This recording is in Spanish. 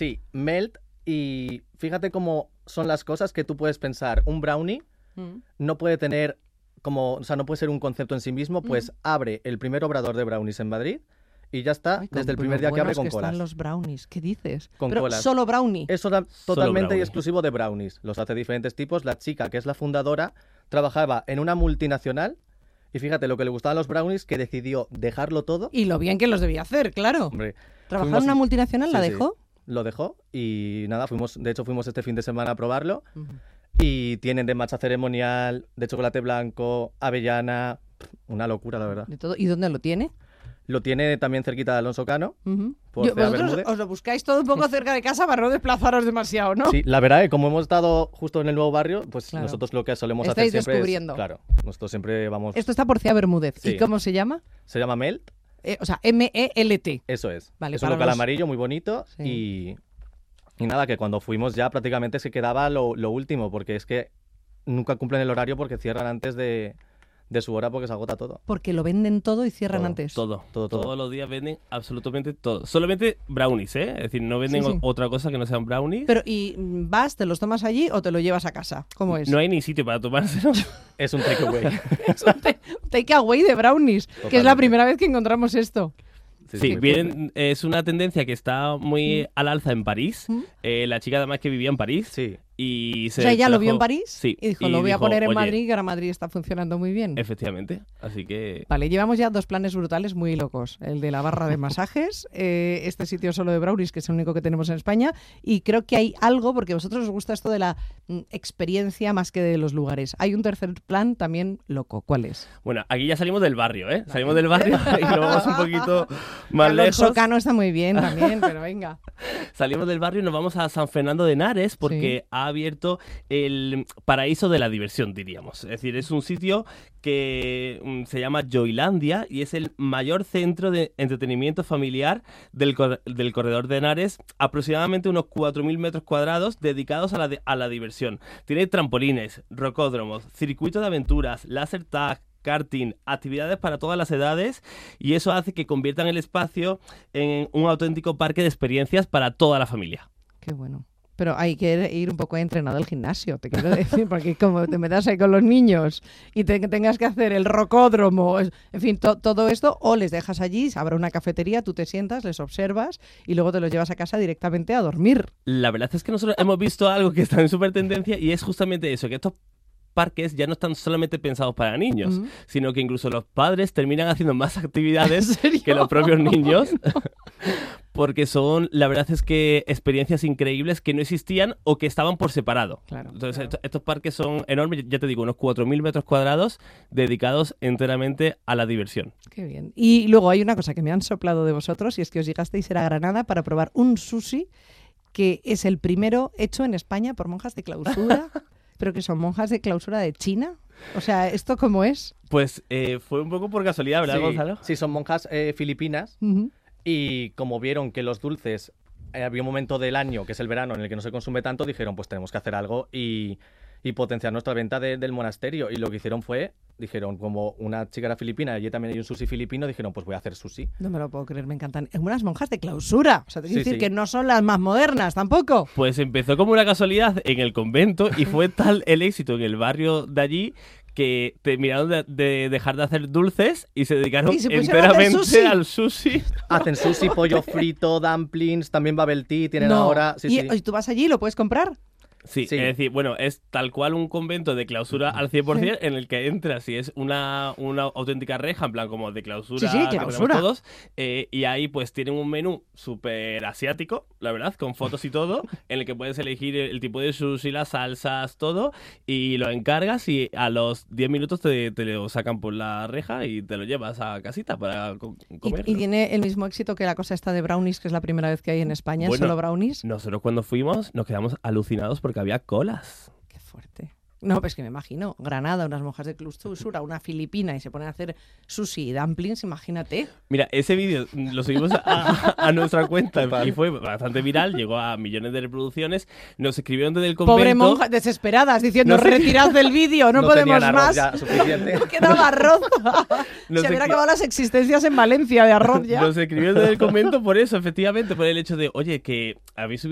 Sí, melt, y fíjate cómo son las cosas que tú puedes pensar. Un brownie no puede tener no puede ser un concepto en sí mismo, pues abre el primer obrador de brownies en Madrid y ya está. Ay, desde el primer día que abre con colas. Están los brownies, ¿qué dices? Con Pero colas. solo brownie. Eso era totalmente y exclusivo de brownies. Los hace diferentes tipos. La chica, que es la fundadora, trabajaba en una multinacional y fíjate lo que le gustaban los brownies, que decidió dejarlo todo. Y lo bien que los debía hacer, claro. Hombre, ¿Trabajar en una multinacional? Sí, ¿La sí. dejó? Lo dejó y nada, fuimos este fin de semana a probarlo. Y tienen de matcha ceremonial, de chocolate blanco, avellana, una locura, la verdad. De todo. ¿Y dónde lo tiene? Lo tiene también cerquita de Alonso Cano, por Cea Vosotros Bermúdez. os lo buscáis todo un poco cerca de casa para no desplazaros demasiado, ¿no? Sí, la verdad es que como hemos estado justo en el nuevo barrio, pues Claro. nosotros lo que solemos Estáis hacer siempre descubriendo. es... Claro, nosotros siempre vamos... Esto está por Cea Bermúdez. Sí. ¿Y cómo se llama? Se llama Melt. O sea, M-E-L-T. Eso es. Vale, es un para local los- amarillo muy bonito y nada, que cuando fuimos ya prácticamente se quedaba lo último, porque es que nunca cumplen el horario porque cierran antes de su hora porque se agota todo. Porque lo venden todo y cierran Todo, antes. Todo. Todo. Todos los días venden absolutamente todo. Solamente brownies, ¿eh? Es decir, no venden Sí, sí. otra cosa que no sean brownies. Pero, ¿y vas, te los tomas allí o te lo llevas a casa? ¿Cómo es? No hay ni sitio para tomárselo. Es un takeaway. Es un takeaway de brownies, que es la Totalmente. primera vez que encontramos esto. Sí, es una tendencia que está muy al alza en París. La chica además que vivía en París. Sí. Y O sea, ella lo vio en París Sí. y dijo, lo voy a dijo, poner en "Oye, Madrid, que ahora Madrid está funcionando muy bien. Efectivamente. Así que... Vale, llevamos ya 2 planes brutales muy locos. El de la barra de masajes, este sitio solo de brownies, que es el único que tenemos en España, y creo que hay algo, porque a vosotros os gusta esto de la experiencia más que de los lugares. Hay un tercer plan también loco. ¿Cuál es? Bueno, aquí ya salimos del barrio, ¿eh? Salimos del barrio y nos vamos un poquito más lejos. Alonso Cano está muy bien también, pero venga. Salimos del barrio y nos vamos a San Fernando de Henares porque ha abierto el paraíso de la diversión, diríamos. Es decir, es un sitio que se llama Joylandia y es el mayor centro de entretenimiento familiar del corredor de Henares, aproximadamente unos 4.000 metros cuadrados dedicados a la diversión. Tiene trampolines, rocódromos, circuito de aventuras, láser tag, karting, actividades para todas las edades, y eso hace que conviertan el espacio en un auténtico parque de experiencias para toda la familia. Qué bueno. Pero hay que ir un poco entrenado al gimnasio, te quiero decir, porque como te metas ahí con los niños y tengas que hacer el rocódromo, en fin, todo esto, o les dejas allí, habrá una cafetería, tú te sientas, les observas y luego te los llevas a casa directamente a dormir. La verdad es que nosotros hemos visto algo que está en súper tendencia y es justamente eso, que estos parques ya no están solamente pensados para niños, sino que incluso los padres terminan haciendo más actividades que los propios niños. Porque son, la verdad es que experiencias increíbles que no existían o que estaban por separado. Claro, Entonces, estos parques son enormes, ya te digo, unos 4.000 metros cuadrados dedicados enteramente a la diversión. Qué bien. Y luego hay una cosa que me han soplado de vosotros, y es que os llegasteis a Granada para probar un sushi que es el primero hecho en España por monjas de clausura, pero que son monjas de clausura de China. O sea, ¿esto cómo es? Pues fue un poco por casualidad, ¿verdad, Gonzalo? Sí, son monjas filipinas. Y como vieron que los dulces, había un momento del año, que es el verano, en el que no se consume tanto, dijeron, pues tenemos que hacer algo y potenciar nuestra venta del monasterio. Y lo que hicieron fue, dijeron, como una chica era filipina y también hay un sushi filipino, dijeron, pues voy a hacer sushi. No me lo puedo creer, me encantan. Unas monjas de clausura. O sea, te quiero Sí, decir sí. que no son las más modernas tampoco. Pues empezó como una casualidad en el convento y fue tal el éxito en el barrio de allí que terminaron de dejar de hacer dulces y se dedicaron Y se pusieron a hacer enteramente sushi. al sushi. Hacen sushi, pollo frito, dumplings, también bubble tea, tienen No. ahora... Sí, y tú vas allí y lo puedes comprar. Sí, Sí. es decir, bueno, es tal cual un convento de clausura al 100% en el que entras y es una auténtica reja, en plan como de clausura, Sí, sí, que tenemos clausura. todos, y ahí pues tienen un menú súper asiático, la verdad, con fotos y todo, en el que puedes elegir el tipo de sushi, las salsas, todo, y lo encargas y a los 10 minutos te lo sacan por la reja y te lo llevas a casita para comer. Y tiene el mismo éxito que la cosa esta de brownies, que es la primera vez que hay en España, Bueno, solo brownies. Nosotros cuando fuimos nos quedamos alucinados porque había colas. Qué fuerte. No, pues que me imagino, Granada, unas monjas de clausura, una filipina y se ponen a hacer sushi y dumplings, imagínate. Mira, ese vídeo lo subimos a nuestra cuenta y fue bastante viral, llegó a millones de reproducciones. Nos escribieron desde el convento. Pobre monjas desesperadas diciendo, No sé- retirad del vídeo, no, podemos tenían arroz más. ya suficiente. Quedaba arroz. No Se sé habían qué- acabado las existencias en Valencia de arroz ya. Nos escribieron desde el convento por eso, efectivamente, por el hecho de, oye, que habéis subido